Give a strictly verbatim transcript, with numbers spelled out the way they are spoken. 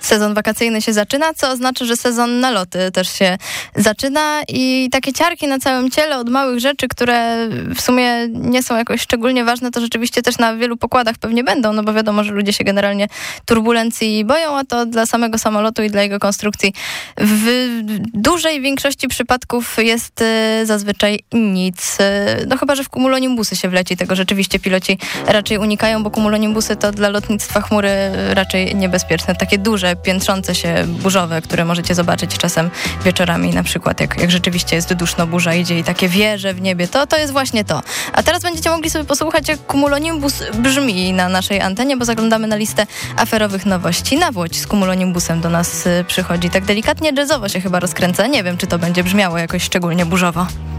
Sezon wakacyjny się zaczyna, co oznacza, że sezon na loty też się zaczyna i takie ciarki na całym ciele od małych rzeczy, które w sumie nie są jakoś szczególnie ważne, to rzeczywiście też na wielu pokładach pewnie będą, no bo wiadomo, że ludzie się generalnie turbulencji boją, a to dla samego samolotu i dla jego konstrukcji w dużej większości przypadków jest zazwyczaj nic. No chyba, że w cumulonimbusy się wleci, tego rzeczywiście piloci raczej unikają, bo cumulonimbusy to dla lotnictwa chmury raczej niebezpieczne. Takie duże, piętrzące się burzowe, które możecie zobaczyć czasem wieczorami, na przykład jak, jak rzeczywiście jest duszno, burza idzie i takie wieże w niebie, to, to jest właśnie to. A teraz będziecie mogli sobie posłuchać, jak cumulonimbus brzmi na naszej antenie, bo zaglądamy na listę aferowych nowości. Nawłoć z cumulonimbusem do nas przychodzi. Tak delikatnie jazzowo się chyba rozkręca. Nie wiem, czy to będzie brzmiało jakoś szczególnie burzowo.